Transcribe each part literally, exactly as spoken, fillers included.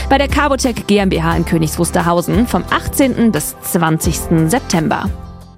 bei der Carbotec GmbH in Königs Wusterhausen vom achtzehnten bis zwanzigsten September.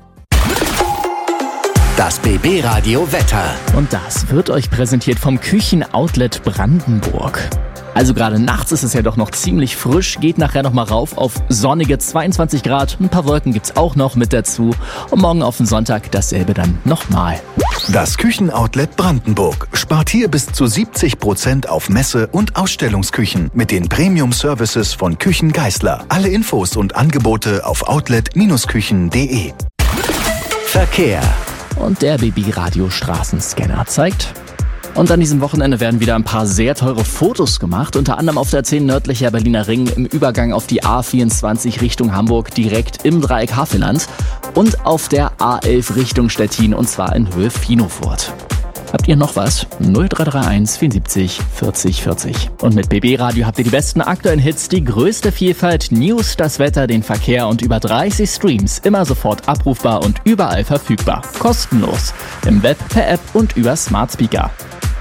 Das B B-Radio Wetter. Und das wird euch präsentiert vom Küchenoutlet Brandenburg. Also gerade nachts ist es ja doch noch ziemlich frisch, geht nachher nochmal rauf auf sonnige zweiundzwanzig Grad. Ein paar Wolken gibt's auch noch mit dazu. Und morgen auf den Sonntag dasselbe dann nochmal. Das Küchenoutlet Brandenburg spart hier bis zu siebzig Prozent auf Messe- und Ausstellungsküchen mit den Premium-Services von Küchen Geissler. Alle Infos und Angebote auf outlet Küchen punkt de. Verkehr. Und der B B-Radio-Straßenscanner zeigt. Und an diesem Wochenende werden wieder ein paar sehr teure Fotos gemacht, unter anderem auf der zehn nördlicher Berliner Ring im Übergang auf die A vierundzwanzig Richtung Hamburg, direkt im Dreieck Havelland und auf der A elf Richtung Stettin, und zwar in Höhe Finofurt. Habt ihr noch was? null drei drei eins vierundsiebzig vierzig vierzig. Und mit B B-Radio habt ihr die besten aktuellen Hits, die größte Vielfalt, News, das Wetter, den Verkehr und über dreißig Streams, immer sofort abrufbar und überall verfügbar. Kostenlos. Im Web, per App und über Smart Speaker.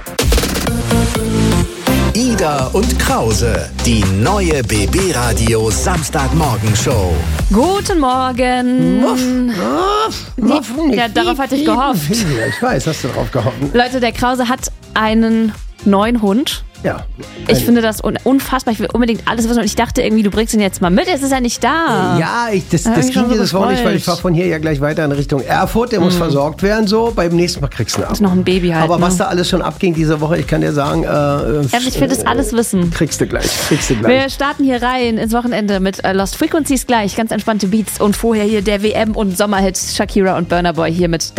Ida und Krause, die neue B B-Radio Samstagmorgenshow. Guten Morgen. Muff, muff, muff, Nee, ja, darauf hatte ich gehofft. Ich weiß, hast du drauf gehofft. Leute, der Krause hat einen neuen Hund. Ja. Ich finde das un- unfassbar. Ich will unbedingt alles wissen. Und ich dachte irgendwie, du bringst ihn jetzt mal mit. Jetzt ist er nicht da. Ja, ich, das, Da hab das ich schon ging dieses so Woche nicht, weil ich gefreut. fahre von hier ja gleich weiter in Richtung Erfurt. Der muss versorgt werden, so. Beim nächsten Mal kriegst du ihn ab. Ist noch ein Baby halt. Aber ne? was da alles schon abging diese Woche, ich kann dir sagen, äh, Ja, ich will das alles wissen. kriegst du gleich. Kriegst du gleich. Wir starten hier rein ins Wochenende mit äh, Lost Frequencies gleich. Ganz entspannte Beats. Und vorher hier der W M- und Sommerhit Shakira und Burna Boy hier mit